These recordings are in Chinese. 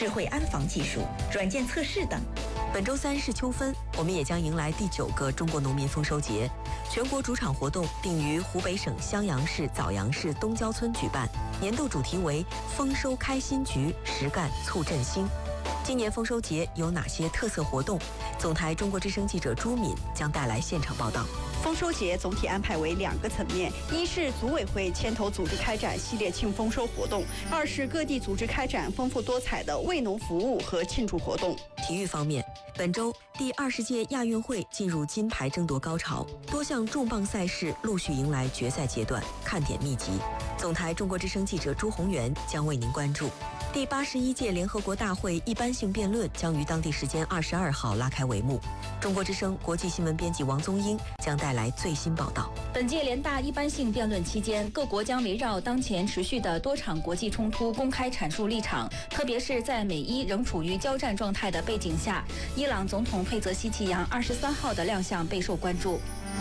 智慧安防技术、软件测试等。 本周3是秋分，我们也将迎来第9个中国农民丰收节。全国主场活动定于湖北省襄阳市枣阳市东郊村举办，年度主题为“丰收开新局，实干促振兴”。今年丰收节有哪些特色活动？总台中国之声记者朱敏将带来现场报道。 丰收节总体安排为2个层面，一是组委会牵头组织开展系列庆丰收活动，二是各地组织开展丰富多彩的为农服务和庆祝活动。 体育方面，本周第20届亚运会进入金牌争夺高潮，多项重磅赛事陆续迎来决赛阶段，看点密集。总台中国之声记者朱宏元将为您关注。第81届联合国大会一般性辩论将于当地时间22号拉开帷幕。中国之声国际新闻编辑王宗英将带来最新报道。 本届联大一般性辩论期间，各国将围绕当前持续的多场国际冲突公开阐述立场，特别是在美伊仍处于交战状态的背景下，伊朗总统佩泽希奇扬23号的亮相备受关注。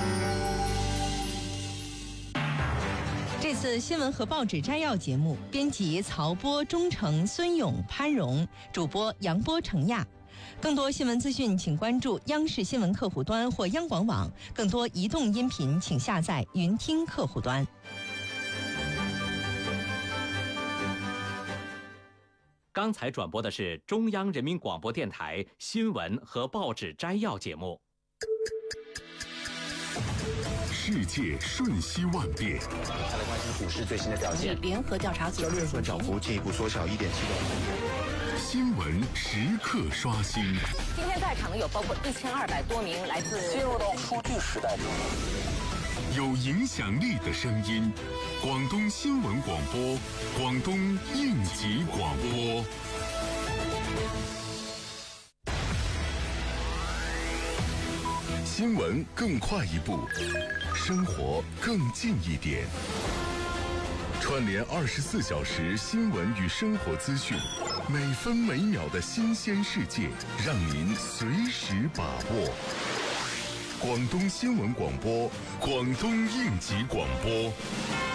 这次新闻和报纸摘要节目，编辑曹波、钟诚、孙勇、潘荣，主播杨波、程亚。更多新闻资讯，请关注央视新闻客户端或央广网。更多移动音频，请下载云听客户端。 刚才转播的是中央人民广播电台新闻和报纸摘要节目。 世界瞬息万变， 再来关心股市最新的表现。 联合调查组交易日涨幅进一步缩小1.7%。 新闻时刻刷新。 今天在场有包括1200多名来自进入到数据时代中， 有影响力的声音，广东新闻广播，广东应急广播。新闻更快一步，生活更近一点。串联24小时新闻与生活资讯，每分每秒的新鲜世界，让您随时把握。广东新闻广播，广东应急广播。